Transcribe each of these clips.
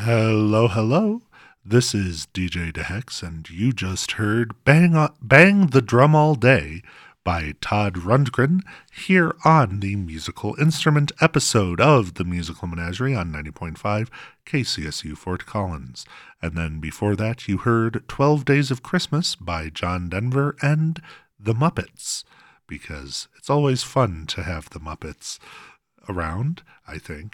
Hello, hello. This is DJ DeHex, and you just heard Bang the Drum All Day by Todd Rundgren here on the musical instrument episode of the Musical Menagerie on 90.5 KCSU Fort Collins. And then before that, you heard 12 Days of Christmas by John Denver and the Muppets, because it's always fun to have the Muppets around, I think.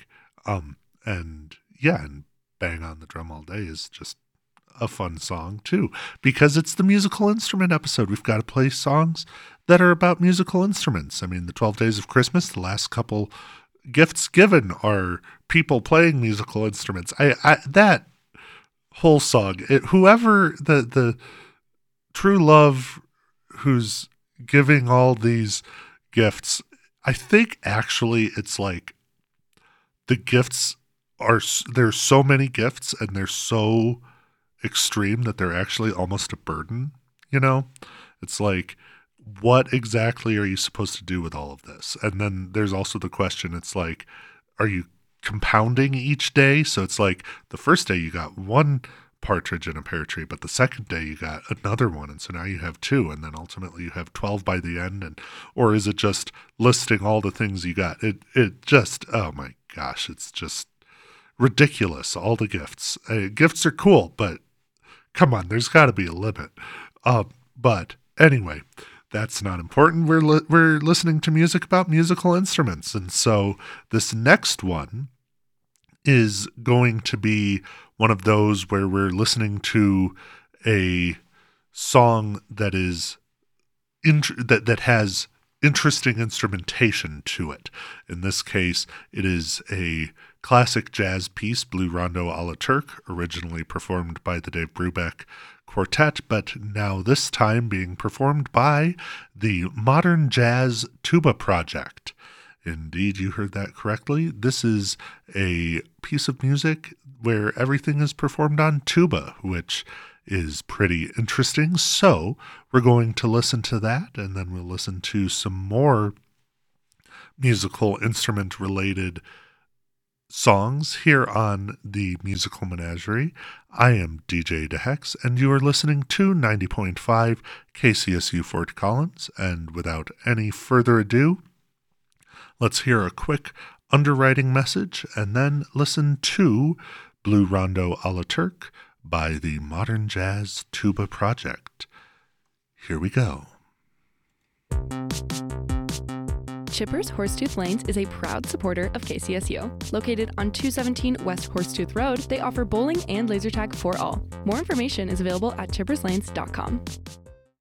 And Bang on the Drum All Day is just a fun song too, because it's the musical instrument episode. We've got to play songs that are about musical instruments. I mean, the 12 Days of Christmas, the last couple gifts given are people playing musical instruments. That whole song, whoever the true love who's giving all these gifts, I think actually it's like the gifts there's so many gifts and they're so extreme that they're actually almost a burden, you know? It's like, what exactly are you supposed to do with all of this? And then there's also the question, it's like, are you compounding each day? So it's like the first day you got one partridge in a pear tree, but the second day you got another one, and so now you have two, and then ultimately you have 12 by the end, or is it just listing all the things you got? It just, oh my gosh, it's just ridiculous, all the gifts. Gifts are cool, but come on, there's got to be a limit. But anyway, that's not important. We're listening to music about musical instruments, and so this next one is going to be one of those where we're listening to a song that is that has interesting instrumentation to it. In this case, it is a classic jazz piece, Blue Rondo a la Turk, originally performed by the Dave Brubeck Quartet, but now this time being performed by the Modern Jazz Tuba Project. Indeed, you heard that correctly. This is a piece of music where everything is performed on tuba, which is pretty interesting. So we're going to listen to that, and then we'll listen to some more musical instrument-related songs here on the Musical Menagerie. I am DJ DeHex, and you are listening to 90.5 KCSU Fort Collins. And without any further ado, let's hear a quick underwriting message and then listen to Blue Rondo a la Turk by the Modern Jazz Tuba Project. Here we go. Chippers Horsetooth Lanes is a proud supporter of KCSU. Located on 217 West Horsetooth Road, they offer bowling and laser tag for all. More information is available at chipperslanes.com.